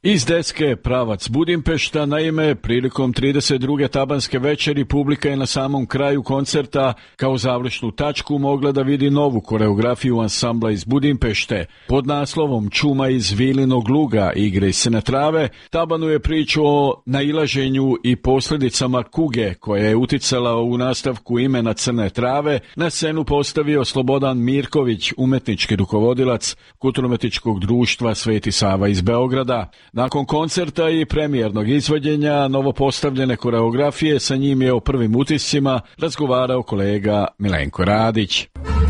Iz deske pravac Budimpešta, naime, prilikom 32. tabanske večeri publika je na samom kraju koncerta kao završnu tačku mogla da vidi novu koreografiju ansambla iz Budimpešte. Pod naslovom Čuma iz Vilinog luga, igre se na trave, tabanuje priču o nailaženju i posljedicama kuge koja je uticala u nastavku imena Crne trave. Na scenu postavio Slobodan Mirković, umetnički rukovodilac Kulturno-umetničkog društva Sveti Sava iz Beograda. Nakon koncerta i premijernog izvođenja novopostavljene koreografije sa njim je o prvim utiscima razgovarao kolega Milenko Radić.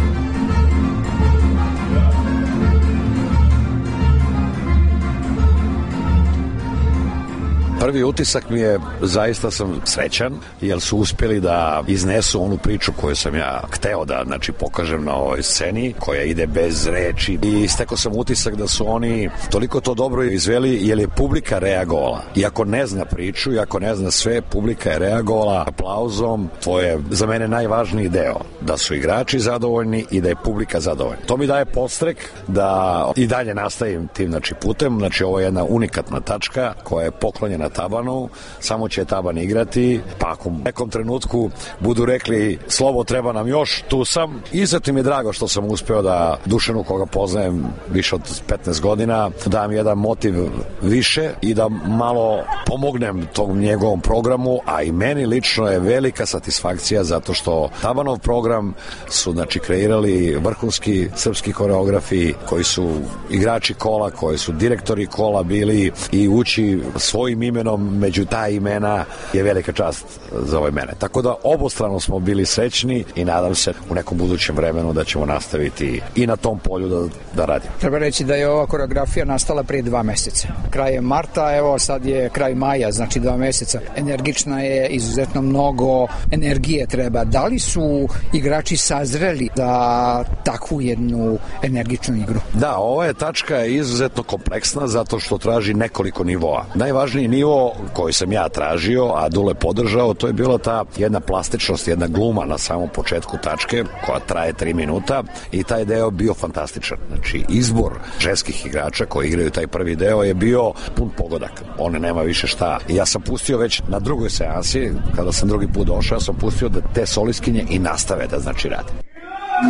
Prvi utisak mi je, zaista sam srećan, jer su uspjeli da iznesu onu priču koju sam ja hteo da pokažem na ovoj sceni, koja ide bez reči, i stekao sam utisak da su oni toliko to dobro izveli, jer je publika reagovala. Iako ne zna priču, iako ne zna sve, publika je reagovala aplauzom. To je za mene najvažniji deo, da su igrači zadovoljni i da je publika zadovoljna. To mi daje podstrek da i dalje nastavim tim putem. Ovo je jedna unikatna tačka koja je poklonjena tabanu, samo će taban igrati, pa ako u nekom trenutku budu rekli Slobo, treba nam još, tu sam. Izuzetno mi je drago što sam uspeo da Dušanu, koga poznajem više od 15 godina, dam jedan motiv više i da malo pomognem tom njegovom programu, a i meni lično je velika satisfakcija zato što tabanov program su kreirali vrhunski srpski koreografi koji su igrači kola, koji su direktori kola bili, i ući svojim imenom među ta imena je velika čast za ove mene. Tako da obostrano smo bili srećni i nadam se u nekom budućem vremenu da ćemo nastaviti i na tom polju da radimo. Treba reći da je ova koreografija nastala prije 2 meseca. Krajem marta, evo sad je kraj maja, znači 2 meseca. Energična je, izuzetno mnogo energije treba. Da li su igrači sazreli za takvu jednu energičnu igru? Da, ova je tačka izuzetno kompleksna zato što traži nekoliko nivoa. Najvažniji nivo koji sam ja tražio, a Dule podržao, to je bila ta jedna plastičnost, jedna gluma na samom početku tačke koja traje 3 minuta, i taj deo bio fantastičan. Izbor ženskih igrača koji igraju taj prvi deo je bio pun pogodak. One nema više šta. I ja sam pustio već na drugoj seansi, kada sam drugi put došao, ja sam pustio da te solistkinje i nastave da rade.